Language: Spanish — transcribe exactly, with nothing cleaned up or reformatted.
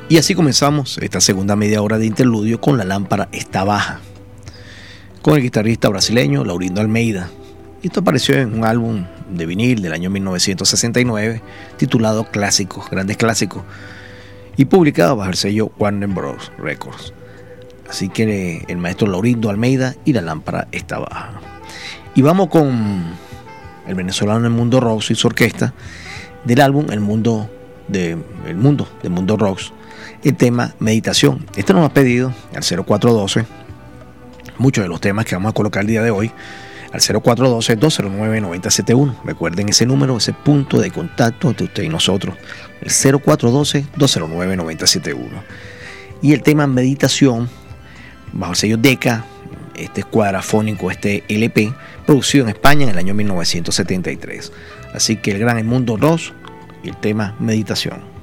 Y así comenzamos esta segunda media hora de interludio con La lámpara está baja, con el guitarrista brasileño Laurindo Almeida. Esto apareció en un álbum de vinil del año mil novecientos sesenta y nueve titulado Clásicos, Grandes Clásicos, y publicado bajo el sello Warner Bros. Records. Así que el maestro Laurindo Almeida y La lámpara está baja. Y vamos con el venezolano El Mundo Rocks y su orquesta del álbum El Mundo de El Mundo de Mundo Rocks, el tema Meditación. Este nos ha pedido al cero cuatro uno dos muchos de los temas que vamos a colocar el día de hoy al cero cuatro uno dos, dos cero nueve, nueve cero siete uno. Recuerden ese número, ese punto de contacto entre usted y nosotros, el cero cuatro uno dos, dos cero nueve, nueve cero siete uno. Y el tema Meditación, bajo el sello Decca, este es cuadrafónico, este L P, producido en España en el año mil novecientos setenta y tres. Así que el gran El Mundo Rocks y el tema Meditación.